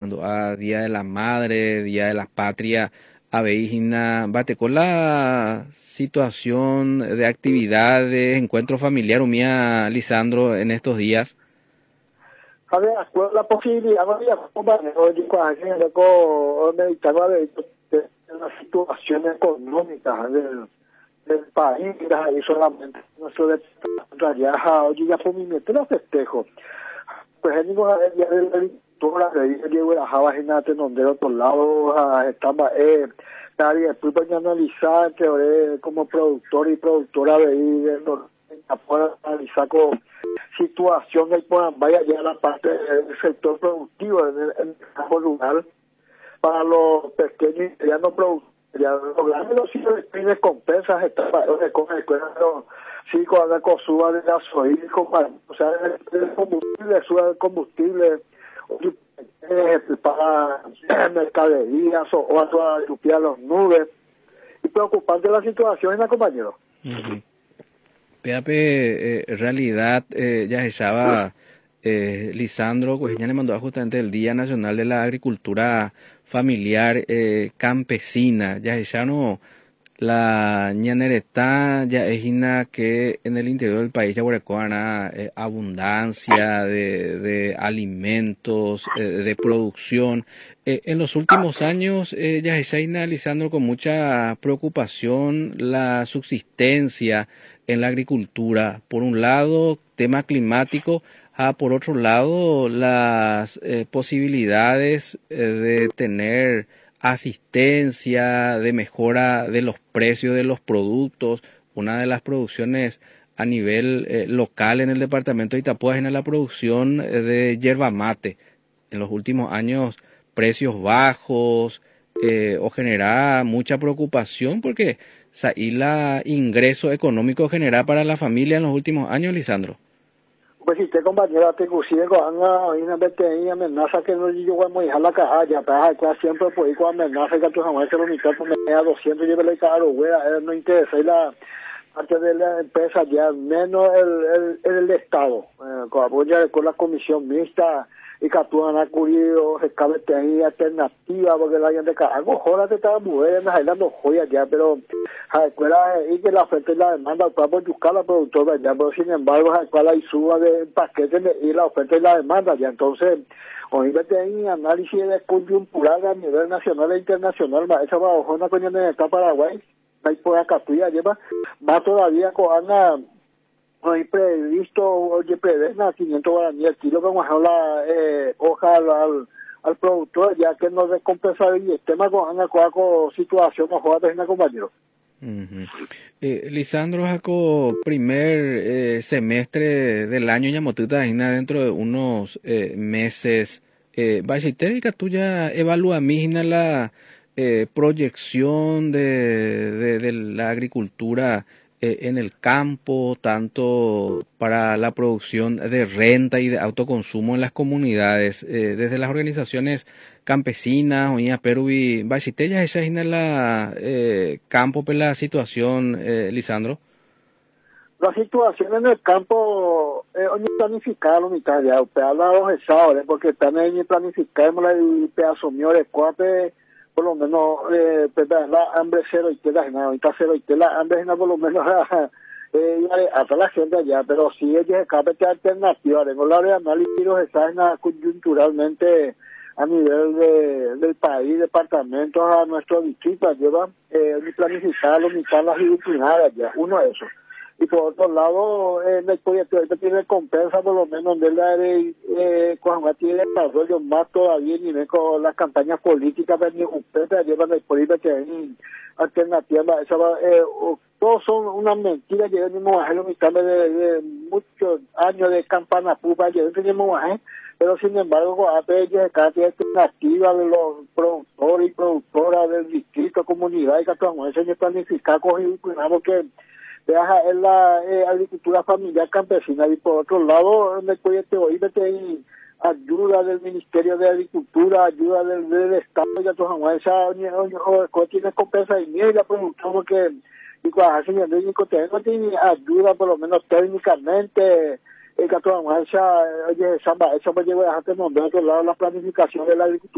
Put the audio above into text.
cuando a Día de la Madre, Día de la Patria, aveígina, bate con la situación de actividades, encuentro familiar, mía, Lisandro, en estos días. Había la posibilidad, había compañeros de cuando con meditaba de la situación económica del país, mira, ahí solamente nuestro de Rayaja, oye, ya por mi mete los festejos. Pues el mismo día de la victoria, que Diego la Java, imagínate, donde de otro lado estaba, nadie, después voy a analizar que como productor y productora de ahí, puedo analizar con situación que puedan vaya ya la parte del sector productivo en el campo rural para los pequeños y medianos productores. Ya los grandes sí les compensas con el cuero, sí, con la consumo de gasoil, o sea, el combustible, sube el combustible para mercaderías o a limpiar las nubes. Y preocupante la situación en la compañero. Peape, realidad, ya se estaba Lisandro, pues ya le mandó justamente el Día Nacional de la Agricultura Familiar Campesina, ya se no la ñaneretá, ya es que en el interior del país ya huecoana abundancia de alimentos, de producción. En los últimos años ya se está analizando con mucha preocupación la subsistencia en la agricultura. Por un lado, tema climático, por otro lado, las posibilidades de tener asistencia, de mejora de los precios de los productos. Una de las producciones a nivel local en el departamento de Itapúa es la producción de yerba mate. En los últimos años, precios bajos, o genera mucha preocupación porque y la ingreso económico genera para la familia en los últimos años, Lisandro. Pues si usted compañera te inclusive cuando hay una vez que hay amenaza que no yo voy a dejar la caja ya para siempre pues con amenaza que tu jamás se lo mitad por me da 200 llévele caro güey no interesa y la parte de la empresa ya menos el estado con apoyo con la comisión mixta y que actúan a cubrir rescate ahí alternativa porque la gente algo joda te estaba mujer bailando joyas ya pero a escuela y que la oferta y la demanda para buscar la productora ya pero sin embargo a escuela y suba de paquete y la oferta y la demanda ya entonces hoy vete ahí análisis de coyuntural a nivel nacional e internacional esa bajona con el está Paraguay ahí por acá tuya lleva más todavía con Ana hoy previsto, oye, prevén 500 guaraníes el kilo, vamos a la hoja al productor, ya que no recompensa el tema con una situación mejor de compañero. Lisandro, Jaco, primer semestre del año Yamotuta, dentro de unos meses, Baisitérica, tú ya evalúa misma la proyección de la agricultura en el campo, tanto para la producción de renta y de autoconsumo en las comunidades, desde las organizaciones campesinas, Oña Peruvi, Bachitella, esa es la campo, pues la situación, Lisandro. La situación en el campo es planificada la mitad ya, usted habla de los estados, porque están ahí planificamos y asumió el cuate por lo menos la hambre cero y tela nada ahorita cero y tela hambre por lo menos hasta la gente allá pero si ellos escape de alternativa tengo la de análisis los están coyunturalmente a nivel del país departamentos a nuestro distrito llevan planificar los mitad las disciplinadas ya uno de esos y por otro lado el proyecto tiene compensa por lo menos de la cuando tiene desarrollo más todavía ni con las campañas políticas ustedes llevan el política que hay alternativas todos son una mentira que venimos a hacer mitad de muchos años de campana pupa ya tenemos pero sin embargo a veces cada alternativa de los productores y productoras del distrito comunidad y que todo eso planificar cogido porque en la agricultura familiar campesina y por otro lado en el proyecto hoy hay ayuda del Ministerio de Agricultura, ayuda del Estado y a todos esa tiene compensa y la producción porque y cuando tiene ayuda por lo menos técnicamente que todos esa puede llevar a otro lado la planificación de la agricultura